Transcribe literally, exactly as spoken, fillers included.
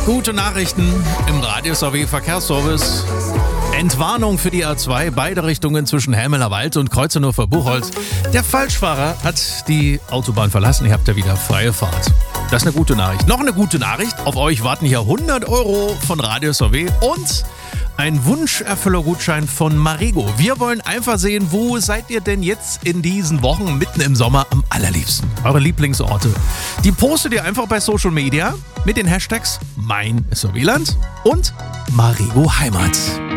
Gute Nachrichten im Radius A W Verkehrsservice. Entwarnung für die A zwei, beide Richtungen zwischen Helmeler Wald und Kreuzenhofer-Buchholz. Der Falschfahrer hat die Autobahn verlassen, ihr habt ja wieder freie Fahrt. Das ist eine gute Nachricht. Noch eine gute Nachricht, auf euch warten hier hundert Euro von Radius A W und ein Wunscherfüllergutschein von Marigo. Wir wollen einfach sehen, wo seid ihr denn jetzt in diesen Wochen mitten im Sommer am allerliebsten? Eure Lieblingsorte. Die postet ihr einfach bei Social Media mit den Hashtags mein S A W-Land und Marigo Heimat.